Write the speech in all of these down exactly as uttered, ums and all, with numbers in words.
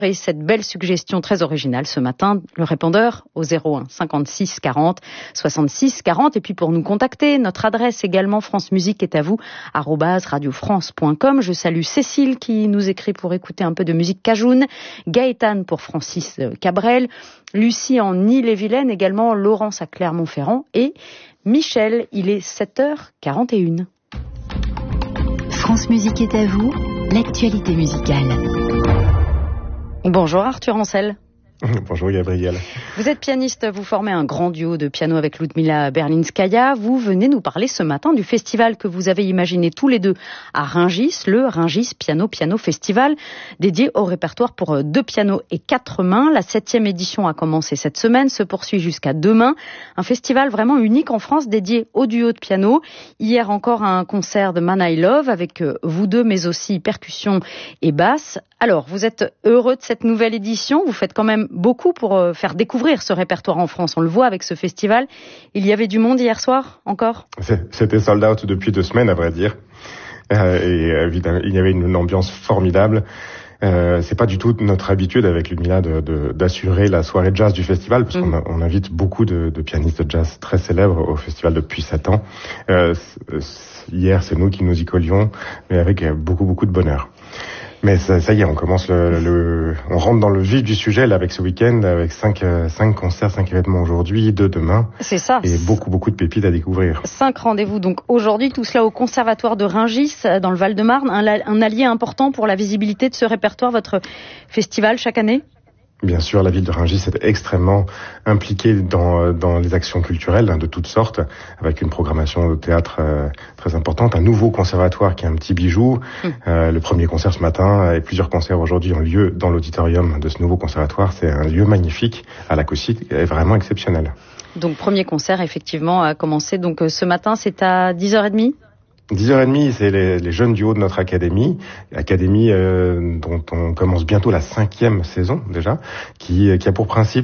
Et cette belle suggestion très originale ce matin, le répondeur au zéro un cinquante-six quarante soixante-six quarante. Et puis pour nous contacter, notre adresse également France Musique est à vous, arobase radiofrance point com. Je salue Cécile qui nous écrit pour écouter un peu de musique cajoune, Gaëtane pour Francis Cabrel, Lucie en Ille-et-Vilaine, également Laurence à Clermont-Ferrand et Michel. Il est sept heures quarante et une. France Musique est à vous, l'actualité musicale. Bonjour Arthur Ancel. Bonjour Gabriel. Vous êtes pianiste, vous formez un grand duo de piano avec Ludmila Berlinskaya. Vous venez nous parler ce matin du festival que vous avez imaginé tous les deux à Rungis, le Rungis Piano Piano Festival, dédié au répertoire pour deux pianos et quatre mains. La septième édition a commencé cette semaine, se poursuit jusqu'à demain. Un festival vraiment unique en France dédié au duo de piano. Hier encore un concert de Man I Love avec vous deux, mais aussi percussion et basse. Alors, vous êtes heureux de cette nouvelle édition. Vous faites quand même beaucoup pour euh, faire découvrir ce répertoire en France. On le voit avec ce festival. Il y avait du monde hier soir, encore ? C'était sold out depuis deux semaines, à vrai dire. Euh, et évidemment, il y avait une, une ambiance formidable. Euh, c'est pas du tout notre habitude avec Ludmila de, de, d'assurer la soirée jazz du festival, parce mmh. qu'on on invite beaucoup de, de pianistes de jazz très célèbres au festival depuis sept ans. Euh, hier, c'est nous qui nous y collions, mais avec beaucoup, beaucoup de bonheur. Mais ça, ça y est, on commence le, le, on rentre dans le vif du sujet là avec ce week-end, avec cinq, cinq concerts, cinq événements aujourd'hui, deux demain. C'est ça. Et beaucoup, beaucoup de pépites à découvrir. Cinq rendez-vous donc aujourd'hui, tout cela au Conservatoire de Rungis dans le Val-de-Marne, un, un allié important pour la visibilité de ce répertoire, votre festival chaque année. Bien sûr, la ville de Rungis est extrêmement impliquée dans, dans les actions culturelles hein, de toutes sortes, avec une programmation de théâtre euh, très importante, un nouveau conservatoire qui est un petit bijou. Mmh. Euh, le premier concert ce matin et plusieurs concerts aujourd'hui ont lieu dans l'auditorium de ce nouveau conservatoire. C'est un lieu magnifique, à l'acoustique, et vraiment exceptionnel. Donc premier concert effectivement a commencé donc ce matin, c'est à dix heures trente. dix heures trente, c'est les, les jeunes duos de notre académie, académie euh, dont on commence bientôt la cinquième saison déjà, qui, qui a pour principe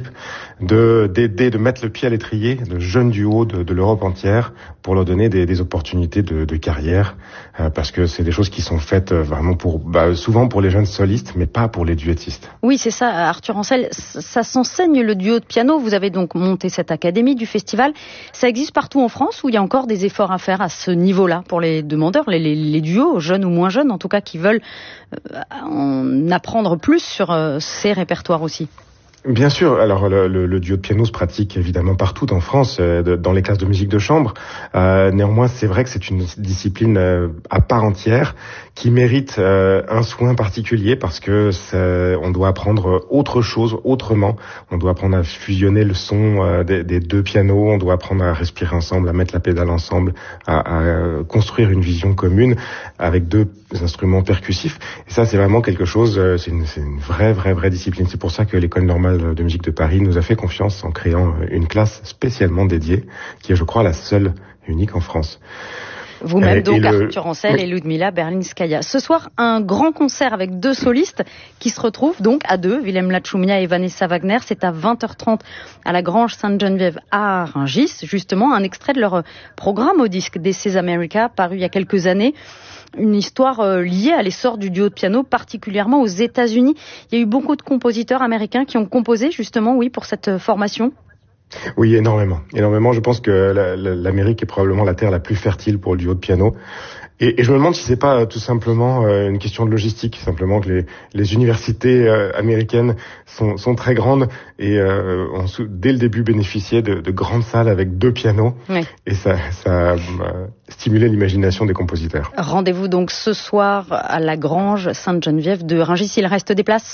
de d'aider, de mettre le pied à l'étrier de jeunes duos de, de l'Europe entière pour leur donner des, des opportunités de, de carrière, euh, parce que c'est des choses qui sont faites vraiment pour, bah, souvent pour les jeunes solistes, mais pas pour les duettistes. Oui, c'est ça, Arthur Ancel, ça s'enseigne le duo de piano. Vous avez donc monté cette académie du festival. Ça existe partout en France ou il y a encore des efforts à faire à ce niveau-là pour les demandeurs, les, les, les duos, jeunes ou moins jeunes, en tout cas, qui veulent euh, en apprendre plus sur euh, ces répertoires aussi? Bien sûr, alors le, le, le duo de piano se pratique évidemment partout en France, euh, de, dans les classes de musique de chambre. Euh, néanmoins, c'est vrai que c'est une discipline euh, à part entière qui mérite euh, un soin particulier parce que on doit apprendre autre chose autrement. On doit apprendre à fusionner le son euh, des, des deux pianos, on doit apprendre à respirer ensemble, à mettre la pédale ensemble, à, à construire une vision commune avec deux instruments percussifs. Et ça, c'est vraiment quelque chose, euh, c'est, une, c'est une vraie, vraie, vraie discipline. C'est pour ça que l'École normale de musique de Paris nous a fait confiance en créant une classe spécialement dédiée, qui est, je crois, la seule et unique en France. Vous-même, donc, le... Arthur Ancel oui. et Ludmila Berlinskaya. Ce soir, un grand concert avec deux solistes qui se retrouvent donc à deux, Willem Lachumia et Vanessa Wagner. C'est à vingt heures trente à la Grange Sainte-Geneviève à Rungis. Justement, un extrait de leur programme au disque This is America, paru il y a quelques années. Une histoire euh, liée à l'essor du duo de piano, particulièrement aux États-Unis. Il y a eu beaucoup de compositeurs américains qui ont composé, justement, oui, pour cette formation. Oui, énormément. Énormément. Je pense que la, la, l'Amérique est probablement la terre la plus fertile pour le duo de piano. Et, et je me demande si c'est pas euh, tout simplement euh, une question de logistique, simplement que les, les universités euh, américaines sont, sont très grandes et euh, ont dès le début bénéficié de, de grandes salles avec deux pianos. Oui. Et ça, ça a euh, stimulé l'imagination des compositeurs. Rendez-vous donc ce soir à la Grange Sainte-Geneviève de Rungis. Il reste des places ?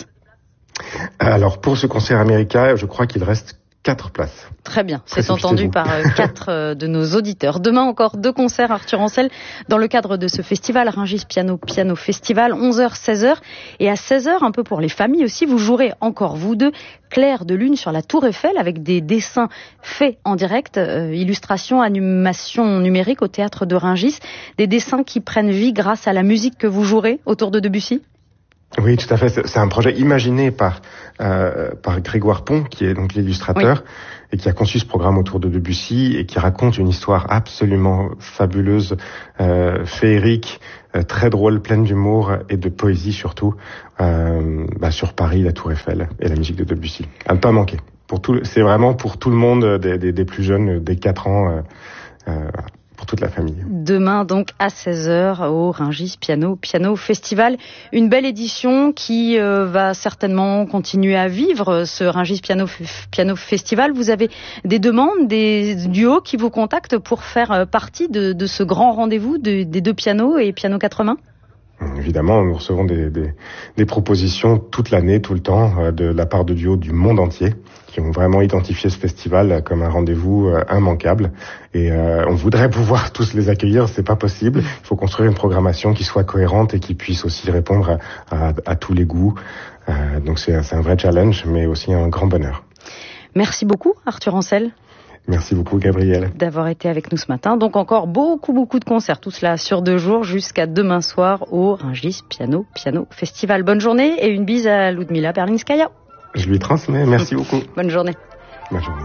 Alors pour ce concert américain, je crois qu'il reste quatre places. Très bien, c'est entendu par euh, quatre euh, de nos auditeurs. Demain encore deux concerts, Arthur Ancel, dans le cadre de ce festival, Rungis Piano Piano Festival, onze heures seize heures. Et à seize heures, un peu pour les familles aussi, vous jouerez encore, vous deux, Clair de lune sur la Tour Eiffel, avec des dessins faits en direct, euh, illustration, animation numérique au théâtre de Rungis, des dessins qui prennent vie grâce à la musique que vous jouerez autour de Debussy. Oui, tout à fait. C'est un projet imaginé par euh, par Grégoire Pont, qui est donc l'illustrateur, oui. et qui a conçu ce programme autour de Debussy et qui raconte une histoire absolument fabuleuse, euh, féerique, euh, très drôle, pleine d'humour et de poésie surtout, euh, bah, sur Paris, la Tour Eiffel et la musique de Debussy. À ne pas manquer. Pour tout, c'est vraiment pour tout le monde, des, des, des plus jeunes, des quatre ans. Euh, euh, pour toute la famille. Demain donc à seize heures au Rungis Piano Piano Festival, une belle édition qui euh, va certainement continuer à vivre, ce Rungis Piano Piano Festival. Vous avez des demandes, des duos qui vous contactent pour faire partie de, de ce grand rendez-vous de, des deux pianos et piano quatre mains? Évidemment, nous recevons des, des, des propositions toute l'année, tout le temps, euh, de la part de duos du monde entier, qui ont vraiment identifié ce festival comme un rendez-vous euh, immanquable. Et euh, on voudrait pouvoir tous les accueillir, c'est pas possible. Il faut construire une programmation qui soit cohérente et qui puisse aussi répondre à, à, à tous les goûts. Euh, donc c'est, c'est un vrai challenge, mais aussi un grand bonheur. Merci beaucoup, Arthur Ancel. Merci beaucoup, Gabrielle, d'avoir été avec nous ce matin. Donc encore beaucoup, beaucoup de concerts, tout cela sur deux jours jusqu'à demain soir au Rungis Piano Piano Festival. Bonne journée et une bise à Ludmila Berlinskaya. Je lui transmets. Merci beaucoup. Bonne journée. Bonne journée.